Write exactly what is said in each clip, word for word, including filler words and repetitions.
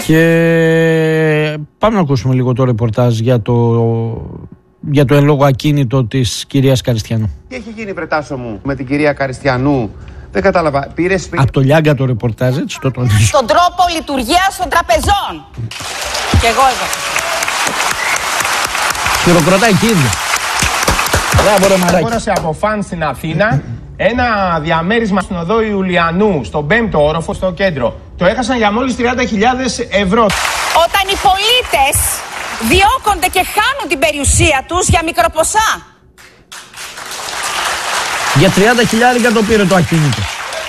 Και πάμε να ακούσουμε λίγο το ρεπορτάζ για το, για το εν λόγω ακίνητο της κυρίας Καριστιανού. Τι έχει γίνει, Βρετάσο μου, με την κυρία Καριστιανού? Δεν κατάλαβα. Πήρες... Από το Λιάγκα το ρεπορτάζ, έτσι το τονίζω. Στον τρόπο λειτουργίας των τραπεζών. Και εγώ εδώ. Χειροκροτάει εκεί ίδιο. Μπράβο ρε μαράκι. Αγόρασε από φαν στην Αθήνα ένα διαμέρισμα στην οδό Ιουλιανού, στον πέμπτο όροφο, στο κέντρο. Το έχασαν για μόλις τριάντα χιλιάδες ευρώ. Όταν οι πολίτες διώκονται και χάνουν την περιουσία τους για μικροποσά. Για τριάντα χιλιάδες το πήρε το ακίνητο.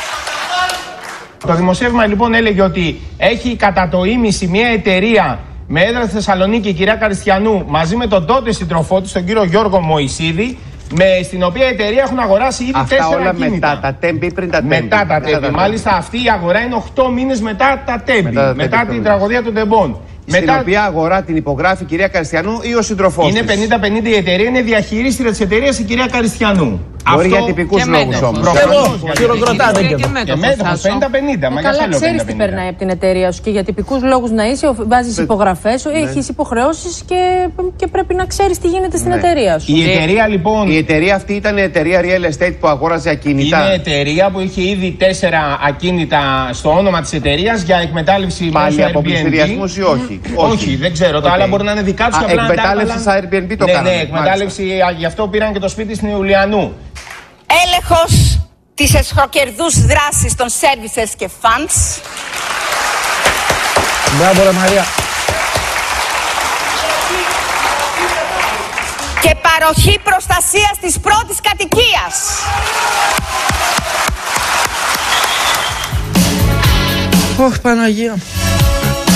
Το δημοσίευμα λοιπόν έλεγε ότι έχει κατά το ίμιση μια εταιρεία με έδρα στη Θεσσαλονίκη, η κυρία Καριστιανού, μαζί με τον τότε σύντροφό της, τον κύριο Γιώργο Μωυσίδη, με, στην οποία η εταιρεία έχουν αγοράσει ήδη αυτά τέσσερα όλα ακίνητα. Μετά τα τέμπη, πριν τα τέμπη. Μετά τα τέμπη. Μάλιστα αυτή η αγορά είναι οκτώ μήνες μετά τα τέμπη. Μετά, μετά την τραγωδία των τεμπών. Στην Μετά... οποία αγορά την υπογράφει η κυρία Καριστιανού ή ο σύντροφός Είναι της? πενήντα πενήντα η εταιρεία, είναι διαχειρίστρια της εταιρείας η κυρία Καριστιανού. Μπορεί αυτό... για τυπικούς λόγους όμως. Εγώ, χειροκροτάτε και εδώ. Και μέτωπος, πενήντα πενήντα. Καλά, ξέρεις τι περνάει από την εταιρεία σου και για τυπικούς λόγους να είσαι, βάζεις υπογραφές σου, έχεις υποχρεώσεις και, και πρέπει να ξέρεις τι γίνεται στην εταιρεία σου. Η εταιρεία λοιπόν. Η εταιρεία αυτή ήταν η εταιρεία real estate που αγόραζε ακίνητα. Είναι εταιρεία που είχε ήδη τέσσερα ακίνητα στο όνομα της εταιρείας για εκμετάλλευση πάλι μέσω από Airbnb. πληστηριασμούς ή όχι? Όχι, δεν ξέρω. Τα άλλα μπορεί να είναι δικά τους. Εκμετάλλευση στα Airbnb το κάνανε. Ναι, ναι, εκμετάλλευση, γι' αυτό πήραν και το σπίτι στην Ιουλιανού. Έλεγχος της εσχροκερδούς δράσης των services και funds. Μπράβο ρε Μαρία. Και παροχή προστασίας της πρώτης κατοικίας. Ωχ, Παναγία.